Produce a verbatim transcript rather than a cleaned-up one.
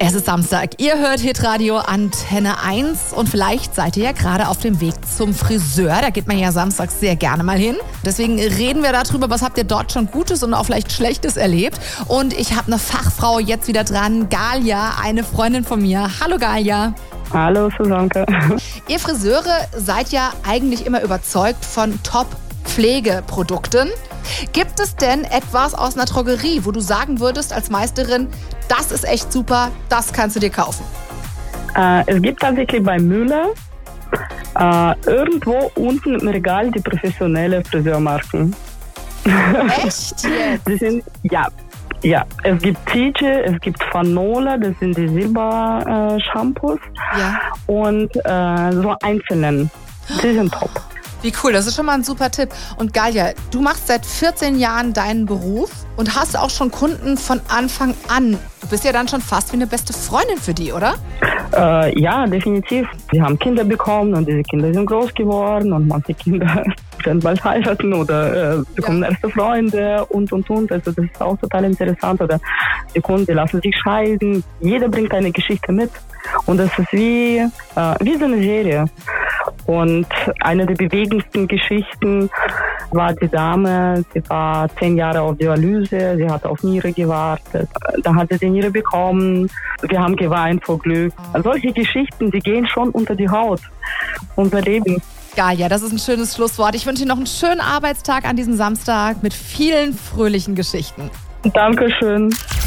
Es ist Samstag. Ihr hört Hitradio Antenne eins und vielleicht seid ihr ja gerade auf dem Weg zum Friseur. Da geht man ja samstags sehr gerne mal hin. Deswegen reden wir darüber, was habt ihr dort schon Gutes und auch vielleicht Schlechtes erlebt. Und ich habe eine Fachfrau jetzt wieder dran, Galia, eine Freundin von mir. Hallo Galia. Hallo Susanke. Ihr Friseure seid ja eigentlich immer überzeugt von Top-Pflegeprodukten. Gibt es denn etwas aus einer Drogerie, wo du sagen würdest als Meisterin, das ist echt super, das kannst du dir kaufen? Äh, es gibt tatsächlich bei Müller äh, irgendwo unten im Regal die professionelle Friseurmarken. Echt jetzt? Die sind, ja, ja, es gibt Tice, es gibt Fanola, das sind die Silber-Shampoos äh, ja. und äh, so einzelnen. Die sind top. Wie cool, das ist schon mal ein super Tipp. Und Galia, du machst seit vierzehn Jahren deinen Beruf und hast auch schon Kunden von Anfang an. Du bist ja dann schon fast wie eine beste Freundin für die, oder? Äh, ja, definitiv. Wir haben Kinder bekommen und diese Kinder sind groß geworden und manche Kinder werden bald heiraten oder äh, bekommen ja. erste Freunde und, und, und. Also das ist auch total interessant. Oder die Kunden, die lassen sich scheiden. Jeder bringt eine Geschichte mit. Und das ist wie, äh, wie so eine Serie. Und eine der bewegendsten Geschichten war die Dame, sie war zehn Jahre auf Dialyse, sie hat auf Niere gewartet. Da hat sie die Niere bekommen, wir haben geweint vor Glück. Solche Geschichten, die gehen schon unter die Haut, unser Leben. Galia, das ist ein schönes Schlusswort. Ich wünsche dir noch einen schönen Arbeitstag an diesem Samstag mit vielen fröhlichen Geschichten. Dankeschön.